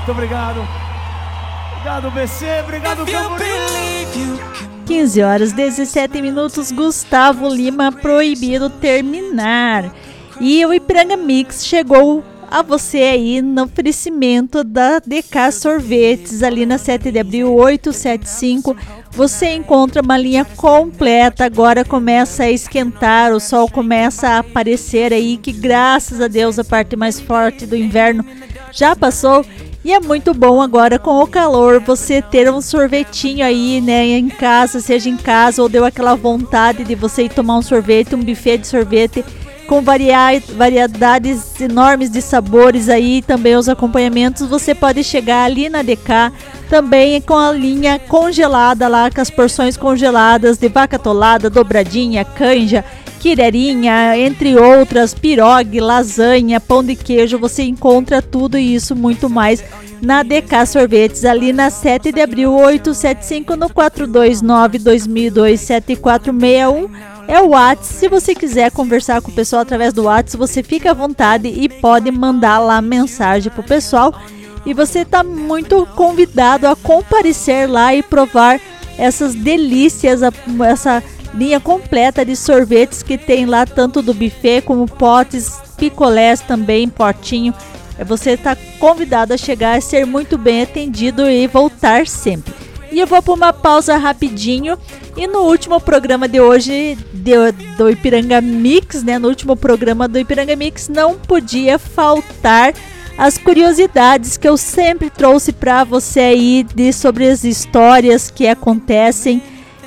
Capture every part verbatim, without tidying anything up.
Muito obrigado. Obrigado, B C. Obrigado, Camboriú. quinze horas, dezessete minutos. Gustavo Lima, Proibido Terminar. E o Ipiranga Mix chegou a você aí no oferecimento da D K Sorvetes, ali na sete de abril oitocentos e setenta e cinco. Você encontra uma linha completa. Agora começa a esquentar, o sol começa a aparecer aí, que graças a Deus a parte mais forte do inverno já passou. E é muito bom agora com o calor você ter um sorvetinho aí, né, em casa, seja em casa ou deu aquela vontade de você ir tomar um sorvete, um buffet de sorvete com variedades enormes de sabores aí, também os acompanhamentos. Você pode chegar ali na D K, também com a linha congelada lá, com as porções congeladas de vaca atolada, dobradinha, canja, quirerinha, entre outras, pirogue, lasanha, pão de queijo. Você encontra tudo isso, muito mais, na D K Sorvetes, ali na sete de abril oitocentos e setenta e cinco, no quatro dois nove, dois mil e dois, sete quatro seis um. É o WhatsApp. Se você quiser conversar com o pessoal através do WhatsApp, você fica à vontade e pode mandar lá mensagem pro pessoal. E você está muito convidado a comparecer lá e provar essas delícias, essa linha completa de sorvetes que tem lá, tanto do buffet como potes, picolés também, potinho. Você está convidado a chegar, a ser muito bem atendido e voltar sempre. E eu vou para uma pausa rapidinho. E no último programa de hoje de, do Ipiranga Mix, né? No último programa do Ipiranga Mix não podia faltar as curiosidades que eu sempre trouxe para você aí de, sobre as histórias que acontecem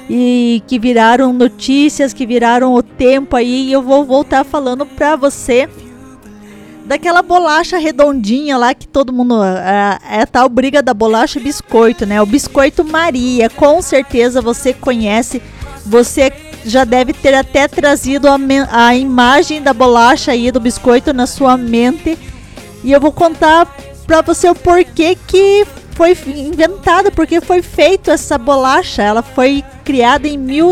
e que viraram notícias, que viraram o tempo aí. E eu vou voltar falando para você daquela bolacha redondinha lá que todo mundo... É, é a tal briga da bolacha biscoito, né? O Biscoito Maria, com certeza você conhece. Você já deve ter até trazido a, a imagem da bolacha aí, do biscoito, na sua mente. E eu vou contar pra você o porquê que foi inventada, porque foi feita essa bolacha. Ela foi criada em mil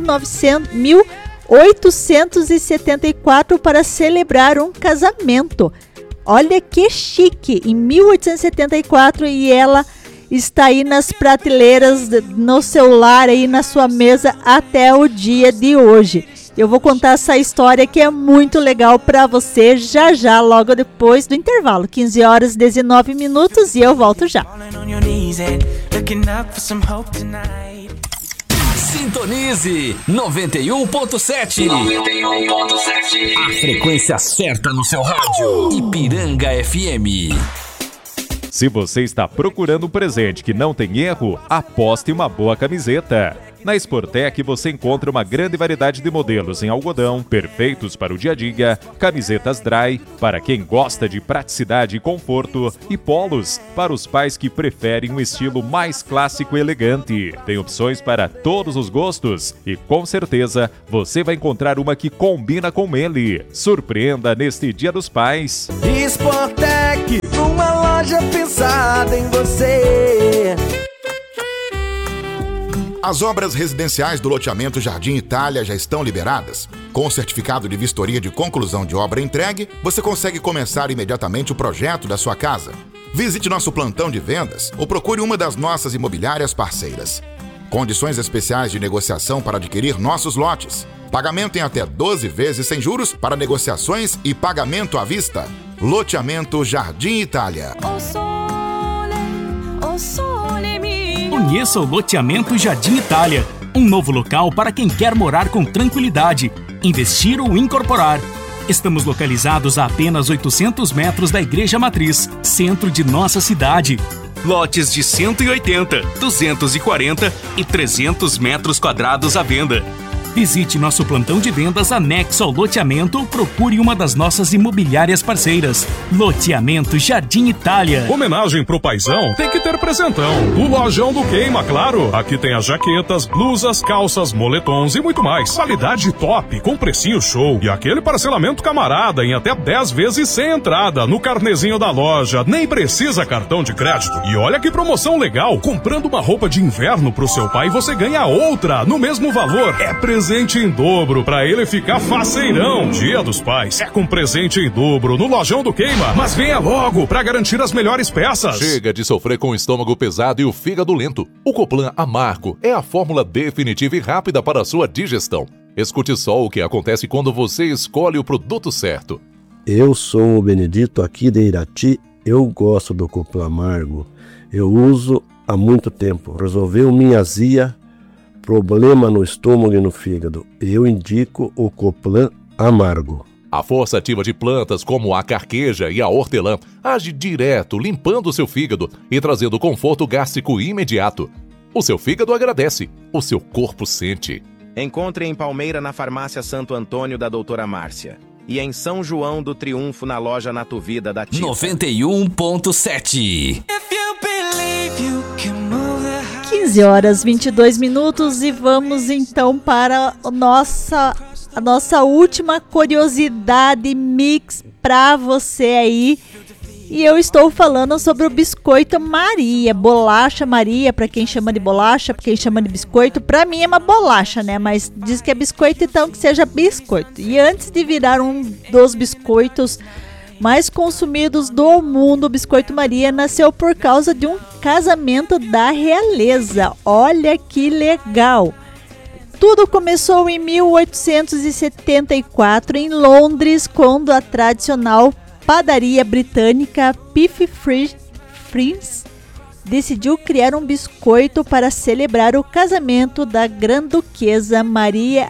oitocentos e setenta e quatro para celebrar um casamento. Olha que chique, em mil oitocentos e setenta e quatro, e ela está aí nas prateleiras, no celular, aí na sua mesa até o dia de hoje. Eu vou contar essa história que é muito legal para você já já, logo depois do intervalo. quinze horas, dezenove minutos, e eu volto já. Sintonize noventa e um ponto sete. noventa e um ponto sete. A frequência certa no seu rádio. Ipiranga F M. Se você está procurando um presente que não tem erro, aposte em uma boa camiseta. Na Sportec você encontra uma grande variedade de modelos em algodão, perfeitos para o dia a dia, camisetas dry, para quem gosta de praticidade e conforto, e polos, para os pais que preferem um estilo mais clássico e elegante. Tem opções para todos os gostos e, com certeza, você vai encontrar uma que combina com ele. Surpreenda neste Dia dos Pais. Sportec, uma loja pensada em você. As obras residenciais do loteamento Jardim Itália já estão liberadas. Com o certificado de vistoria de conclusão de obra entregue, você consegue começar imediatamente o projeto da sua casa. Visite nosso plantão de vendas ou procure uma das nossas imobiliárias parceiras. Condições especiais de negociação para adquirir nossos lotes. Pagamento em até doze vezes sem juros para negociações e pagamento à vista. Loteamento Jardim Itália. Conheça o Loteamento Jardim Itália, um novo local para quem quer morar com tranquilidade, investir ou incorporar. Estamos localizados a apenas oitocentos metros da Igreja Matriz, centro de nossa cidade. Lotes de cento e oitenta, duzentos e quarenta e trezentos metros quadrados à venda. Visite nosso plantão de vendas anexo ao loteamento ou procure uma das nossas imobiliárias parceiras. Loteamento Jardim Itália. Homenagem pro paizão tem que ter presentão. O Lojão do Queima, claro. Aqui tem as jaquetas, blusas, calças, moletons e muito mais. Qualidade top, com precinho show. E aquele parcelamento camarada em até dez vezes sem entrada no carnezinho da loja. Nem precisa cartão de crédito. E olha que promoção legal. Comprando uma roupa de inverno pro seu pai, você ganha outra no mesmo valor. É presente presente em dobro pra ele ficar faceirão. Dia dos Pais é com presente em dobro no Lojão do Queima. Mas venha logo pra garantir as melhores peças. Chega de sofrer com o estômago pesado e o fígado lento. O Coplan Amargo é a fórmula definitiva e rápida para a sua digestão. Escute só o que acontece quando você escolhe o produto certo. Eu sou o Benedito aqui de Irati. Eu gosto do Coplan Amargo. Eu uso há muito tempo. Resolveu minha azia, problema no estômago e no fígado. Eu indico o Coplan Amargo. A força ativa de plantas como a carqueja e a hortelã age direto, limpando o seu fígado e trazendo conforto gástrico imediato. O seu fígado agradece, o seu corpo sente. Encontre em Palmeira na farmácia Santo Antônio da doutora Márcia. E em São João do Triunfo na loja Natuvida da Tita. noventa e um ponto sete. quinze horas e vinte e dois minutos e vamos então para a nossa, a nossa última curiosidade mix para você aí. E eu estou falando sobre o biscoito Maria, bolacha Maria, para quem chama de bolacha, para quem chama de biscoito. Para mim é uma bolacha, né? Mas diz que é biscoito, então que seja biscoito. E antes de virar um dos biscoitos mais consumidos do mundo, o biscoito Maria nasceu por causa de um casamento da realeza. Olha que legal! Tudo começou em mil oitocentos e setenta e quatro em Londres, quando a tradicional padaria britânica Piffy Friends decidiu criar um biscoito para celebrar o casamento da grã-duquesa Maria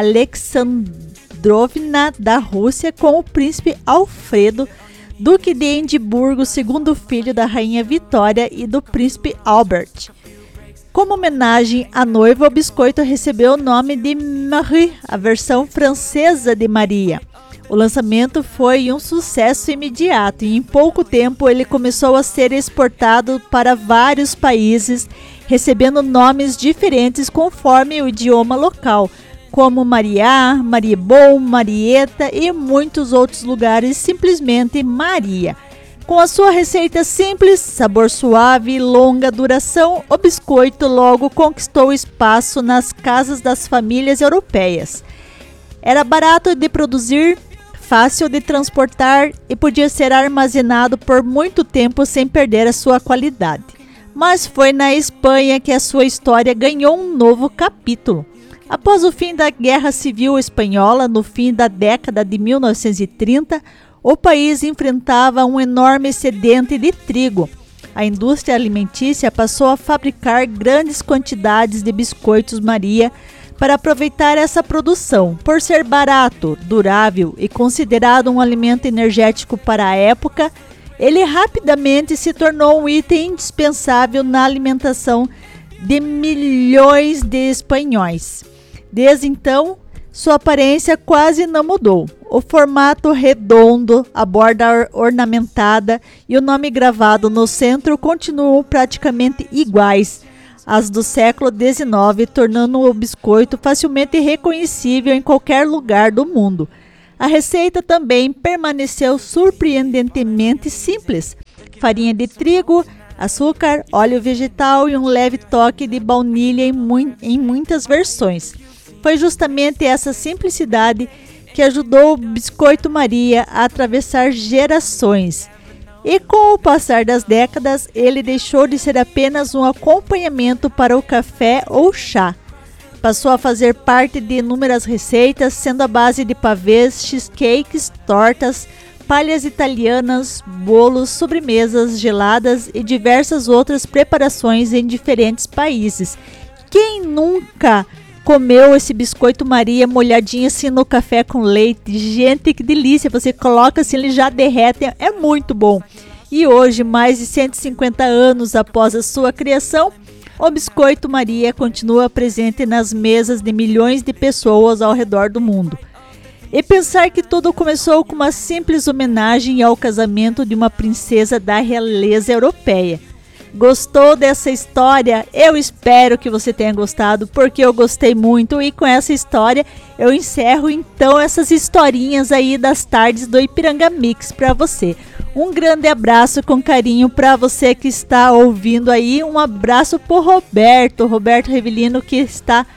Alexandrovna da Rússia com o príncipe Alfredo, duque de Edimburgo, segundo filho da rainha Vitória e do príncipe Albert. Como homenagem à noiva, o biscoito recebeu o nome de Marie, a versão francesa de Maria. O lançamento foi um sucesso imediato e em pouco tempo ele começou a ser exportado para vários países, recebendo nomes diferentes conforme o idioma local, como Maria, Maribon, Marieta e muitos outros lugares simplesmente Maria. Com a sua receita simples, sabor suave e longa duração, o biscoito logo conquistou espaço nas casas das famílias europeias. Era barato de produzir, fácil de transportar e podia ser armazenado por muito tempo sem perder a sua qualidade. Mas foi na Espanha que a sua história ganhou um novo capítulo. Após o fim da Guerra Civil Espanhola, no fim da década de mil novecentos e trinta, o país enfrentava um enorme excedente de trigo. A indústria alimentícia passou a fabricar grandes quantidades de biscoitos Maria para aproveitar essa produção. Por ser barato, durável e considerado um alimento energético para a época, ele rapidamente se tornou um item indispensável na alimentação de milhões de espanhóis. Desde então, sua aparência quase não mudou. O formato redondo, a borda ornamentada e o nome gravado no centro continuam praticamente iguais às do século dezenove, tornando o biscoito facilmente reconhecível em qualquer lugar do mundo. A receita também permaneceu surpreendentemente simples: farinha de trigo, açúcar, óleo vegetal e um leve toque de baunilha em, mu- em muitas versões. Foi justamente essa simplicidade que ajudou o biscoito Maria a atravessar gerações. E com o passar das décadas, ele deixou de ser apenas um acompanhamento para o café ou chá. Passou a fazer parte de inúmeras receitas, sendo a base de pavês, cheesecakes, tortas, palhas italianas, bolos, sobremesas geladas e diversas outras preparações em diferentes países. Quem nunca comeu esse biscoito Maria molhadinho assim no café com leite? Gente, que delícia! Você coloca assim, ele já derrete, é muito bom. E hoje, mais de cento e cinquenta anos após a sua criação, o biscoito Maria continua presente nas mesas de milhões de pessoas ao redor do mundo. E pensar que tudo começou com uma simples homenagem ao casamento de uma princesa da realeza europeia. Gostou dessa história? Eu espero que você tenha gostado, porque eu gostei muito, e com essa história eu encerro então essas historinhas aí das tardes do Ipiranga Mix para você. Um grande abraço com carinho para você que está ouvindo aí, um abraço pro Roberto, Roberto Revilino, que está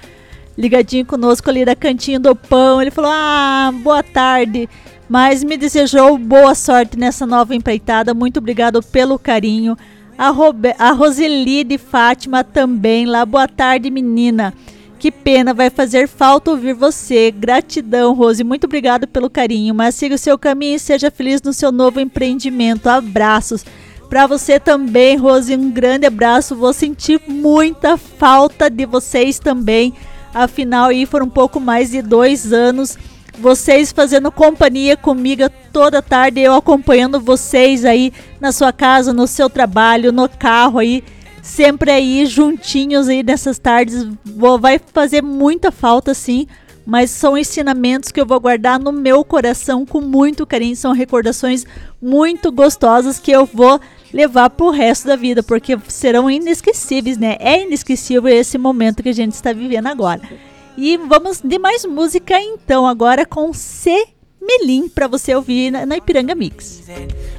ligadinho conosco ali da Cantinho do Pão. Ele falou, ah, boa tarde, mas me desejou boa sorte nessa nova empreitada. Muito obrigado pelo carinho. A, Robe- a Roseli de Fátima também lá, boa tarde, menina. Que pena, vai fazer falta ouvir você. Gratidão, Rose, muito obrigado pelo carinho, mas siga o seu caminho e seja feliz no seu novo empreendimento. Abraços. Para você também, Rose, um grande abraço. Vou sentir muita falta de vocês também. Afinal, aí foram um pouco mais de dois anos. Vocês fazendo companhia comigo toda tarde. Eu acompanhando vocês aí na sua casa, no seu trabalho, no carro aí. Sempre aí juntinhos aí nessas tardes. Vou, vai fazer muita falta, sim. Mas são ensinamentos que eu vou guardar no meu coração com muito carinho. São recordações muito gostosas que eu vou levar pro resto da vida, porque serão inesquecíveis, né? É inesquecível esse momento que a gente está vivendo agora. E vamos de mais música então, agora com C. Melim, para você ouvir na, na Ipiranga Mix.